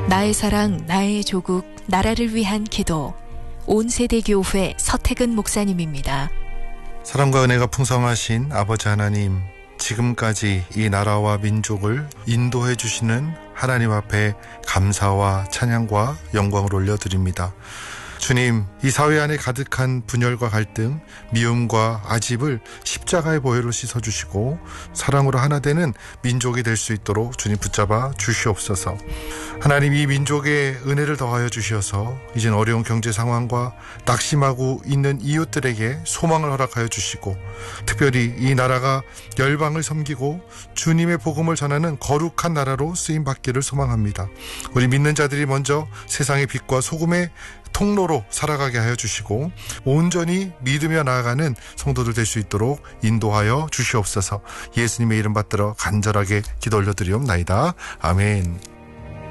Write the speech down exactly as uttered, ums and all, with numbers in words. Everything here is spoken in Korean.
나의 사랑, 나의 조국, 나라를 위한 기도. 온 세대 교회 서태근 목사님입니다. 사랑과 은혜가 풍성하신 아버지 하나님, 지금까지 이 나라와 민족을 인도해 주시는 하나님 앞에 감사와 찬양과 영광을 올려드립니다. 주님, 이 사회 안에 가득한 분열과 갈등, 미움과 아집을 십자가의 보혈로 씻어주시고 사랑으로 하나 되는 민족이 될 수 있도록 주님 붙잡아 주시옵소서. 하나님, 이 민족에 은혜를 더하여 주셔서 이젠 어려운 경제 상황과 낙심하고 있는 이웃들에게 소망을 허락하여 주시고, 특별히 이 나라가 열방을 섬기고 주님의 복음을 전하는 거룩한 나라로 쓰임받기를 소망합니다. 우리 믿는 자들이 먼저 세상의 빛과 소금의 통로로 살아가게 하여 주시고 온전히 믿으며 나아가는 성도들 될 수 있도록 인도하여 주시옵소서. 예수님의 이름 받들어 간절하게 기도 올려드리옵나이다. 아멘.